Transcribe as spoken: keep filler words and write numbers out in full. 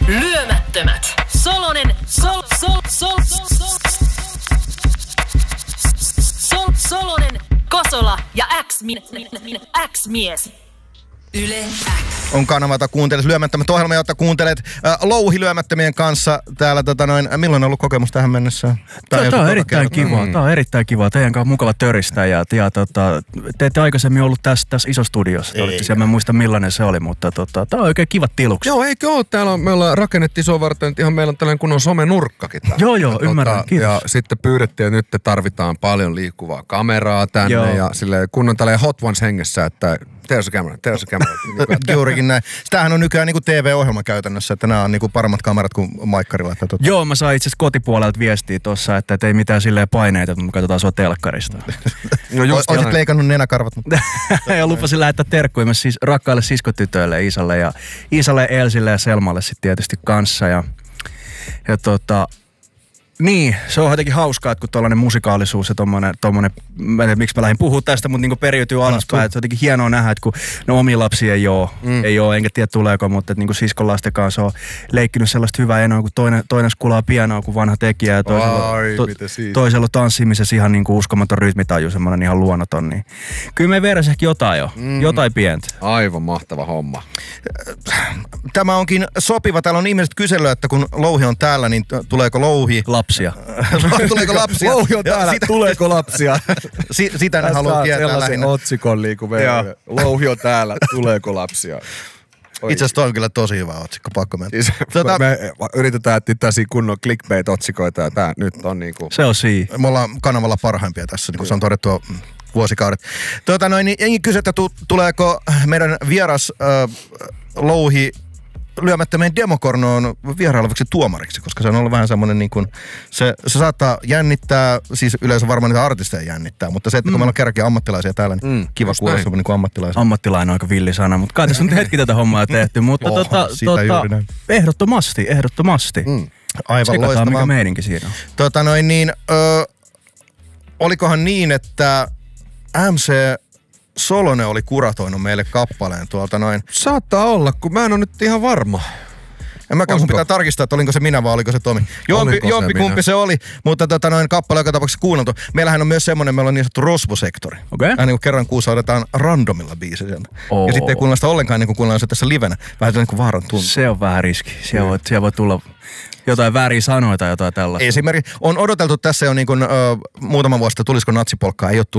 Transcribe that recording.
Lyömättömät. Solonen, sol, sol, sol, sol, sol, Solonen, Kosola ja X-mies. Yle X. On kanava, jota kuuntelet. Lyömättömät ohjelma, jota kuuntelet äh, Louhi Lyömättömien kanssa. Täällä tota noin, milloin on ollut kokemus tähän mennessä? Tämä, tämä on erittäin kiva. Mm. Tämä on erittäin kiva. Teidän kanssa on mukava töristää. Ja, ja tota, te ette aikaisemmin ollut tässä, tässä isossa studiossa. Te olitte siellä, mä en muista millainen se oli, mutta tota, tämä on oikein kiva tiluksi. Joo, eikö ole? Täällä on, me ollaan rakennettiin isoa varten, ihan meillä on tällainen kunnon somenurkkakin täällä. Joo, joo, ja, ymmärrän. Tota, Kiitos. ja sitten pyydettiin, että nyt tarvitaan paljon liikkuvaa kameraa tänne. Joo. Ja silleen kunnon tällainen hot ones hengessä, että There's a camera, there's a camera. Juurikin näin. Sitähän on nykyään niinku T V-ohjelma käytännössä, että nämä on niinku paremmat kamerat kuin maikkarilla. Että tota. Joo, mä sain itse asiassa kotipuolelta viestiä tossa, että ei mitään silleen paineita, mutta me katsotaan sua telkkarista. No just Oisit leikannut nenäkarvat. Mutta. Ja lupasin lähettää terkkuja siis rakkaille siskotytöille, Iisalle ja Iisalle, Elsille ja Selmalle sitten tietysti kanssa. Ja, ja tota... Niin, se on jotenkin hauskaa, että kun tollainen musikaalisuus ja tommonen, tommonen mä en tiedä, miksi mä lähdin puhua tästä, mutta niinku periytyy alaspäin. Että se on jotenkin hienoa nähdä, että kun no omia lapsia ei oo, mm. ei oo, enkä tiedä tuleeko, mutta että niinku siskon lasten kanssa on leikkinyt sellaista hyvää enoa, kun toinen, toinen skulaa pianoa kuin vanha tekijä ja toisella, Ai, to, toisella tanssimisessa ihan niinku uskomaton rytmitaju, semmoinen ihan luonnoton. Niin. Kyllä me veressä ehkä jotain jo, mm. jotain pientä. Aivan mahtava homma. Tämä onkin sopiva. Täällä on ihmiset kysellyt, että kun Louhi on täällä, niin tuleeko Louhi? Lapsia. Tuleeko lapsia? Louhi on täällä, sitä, tuleeko lapsia? Si, sitä ne haluaa tietää lähinnä. Otsikon liiku meille. Louhi on täällä, tuleeko lapsia? Oi. Itse asiassa toi on kyllä tosi hyvä otsikko, pakko mennä. Siis, tota, me yritetään etsiä tällaisia kunnon clickbait-otsikoita ja tää nyt on niinku... Se on siinä. Me ollaan kanavalla parhaimpia tässä, niin kuin se on todettu vuosikaudet. Tuota noin, niin jengi kysyy, että tu, tuleeko meidän vieras äh, Louhi Lyömättömien Demokornoon vierailevaksi tuomariksi, koska se on ollut vähän semmoinen niin kuin, se, se saattaa jännittää, siis yleensä varmaan niitä artisteja jännittää, mutta se, että mm. kun meillä on kerrankin ammattilaisia täällä, niin mm, kiva kuulla semmoinen kuin ammattilaisia. Ammattilainen on aika villi sana, mutta kai tässä on hetki tätä hommaa tehty, mutta Oho, tota, tota, ehdottomasti, ehdottomasti. Mm. Aivan Tsekataan, loistavaa. mikä meininki siinä on. Tota noin niin, ö, olikohan niin, että M C Solonen oli kuratoinut meille kappaleen tuolta noin. Saattaa olla, kun mä en ole nyt ihan varma. En mäkään, mun pitää tarkistaa, että olinko se minä vai oliko se Tomi. Jompi, se jompi kumpi se oli, mutta tota noin kappale joka tapauksessa kuunneltu. Meillähän on myös semmoinen, meillä on niin sanottu rosvosektori. Okei. Okay. Niin kuin kerran kuussa otetaan randomilla biisi sieltä. Oh. Ja sitten ei kuunnella sitä ollenkaan niin kuin kuunnellaan se tässä livenä. Vähän niin kuin vaaran tuntuu. Se on vähän riski. Siellä voi, siellä voi tulla jotain vääriä sanoja tai jotain tällaista. Esimerkiksi on odoteltu tässä jo niin kuin, ö, muutama vuosi, tulisiko natsipolkkaa, ei ole tullut.